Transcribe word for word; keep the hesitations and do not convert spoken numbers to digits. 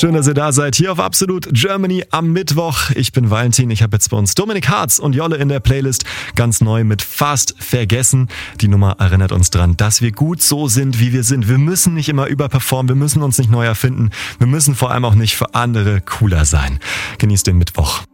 Schön, dass ihr da seid, hier auf Absolut Germany am Mittwoch. Ich bin Valentin, ich habe jetzt bei uns Dominik Harz und Jolle in der Playlist, ganz neu mit Fast Vergessen. Die Nummer erinnert uns dran, dass wir gut so sind, wie wir sind. Wir müssen nicht immer überperformen, wir müssen uns nicht neu erfinden, wir müssen vor allem auch nicht für andere cooler sein. Genießt den Mittwoch.